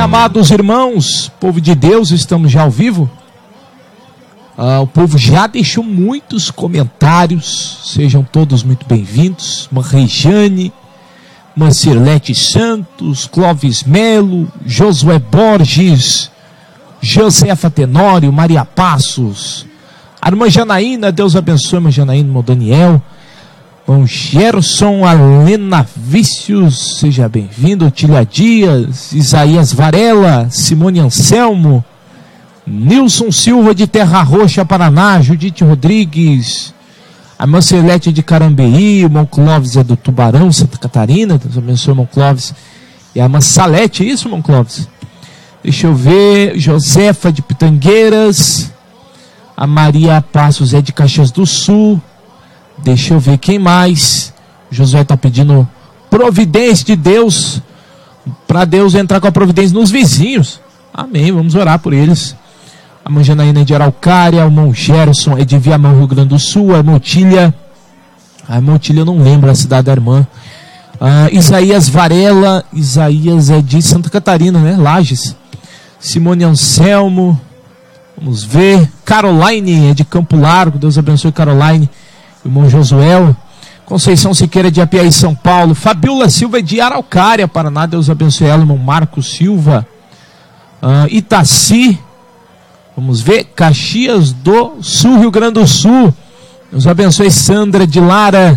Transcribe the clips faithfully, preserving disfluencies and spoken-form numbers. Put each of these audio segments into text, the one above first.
Amados irmãos, povo de Deus, estamos já ao vivo. Ah, o povo já deixou muitos comentários, sejam todos muito bem-vindos. Uma Rejane, Mancirlete Santos, Clóvis Melo, Josué Borges, Josefa Tenório, Maria Passos, a irmã Janaína, Deus abençoe, irmã Janaína, irmão Daniel, irmão Gerson, Alena Vícios, seja bem-vindo, Otília Dias, Isaías Varela, Simone Anselmo, Nilson Silva de Terra Roxa, Paraná, Judite Rodrigues, a irmã Celete de Carambeí, o irmão Clóvis é do Tubarão, Santa Catarina, Deus abençoe, irmão Clóvis, e a irmã Salete, é isso, irmão Clóvis? Deixa eu ver, Josefa de Pitangueiras, a Maria Passos é de Caxias do Sul, deixa eu ver quem mais. Josué está pedindo providência de Deus, para Deus entrar com a providência nos vizinhos, amém, vamos orar por eles. A irmã Janaína de Araucária, o irmão Gerson é de Viamão, Rio Grande do Sul, a irmã Otília, a irmã Otília eu não lembro a cidade da irmã. Ah, Isaías Varela, Isaías é de Santa Catarina, né, Lages. Simone Anselmo, vamos ver, Caroline é de Campo Largo, Deus abençoe Caroline, o irmão Josué, Conceição Siqueira de Apiaí, São Paulo, Fabiola Silva de Araucária, Paraná, Deus abençoe ela, irmão Marcos Silva, ah, Itaci, vamos ver, Caxias do Sul, Rio Grande do Sul, Deus abençoe Sandra de Lara,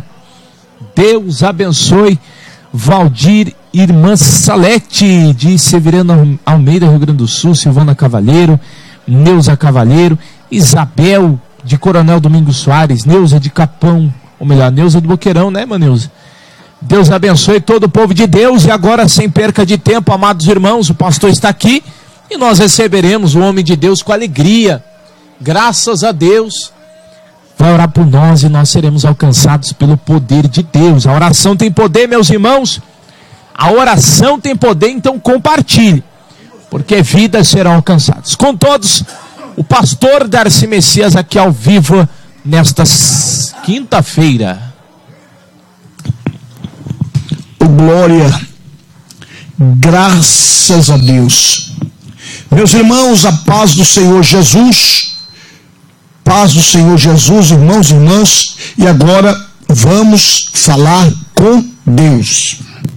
Deus abençoe Valdir, irmã Salete de Severino Almeida, Rio Grande do Sul, Silvana Cavalheiro, Neuza Cavalheiro, Isabel de Coronel Domingos Soares, Neuza de Capão, ou melhor, Neuza do Boqueirão, né, irmã Neuza? Deus abençoe todo o povo de Deus. E agora, sem perca de tempo, amados irmãos, o pastor está aqui e nós receberemos o homem de Deus com alegria, graças a Deus. Vai orar por nós e nós seremos alcançados pelo poder de Deus. A oração tem poder, meus irmãos. A oração tem poder, então compartilhe, porque vidas serão alcançadas. Com todos, o pastor Darcy Messias aqui ao vivo nesta quinta-feira. Oh, glória, graças a Deus. Meus irmãos, a paz do Senhor Jesus, paz do Senhor Jesus, irmãos e irmãs, e agora vamos falar com Deus.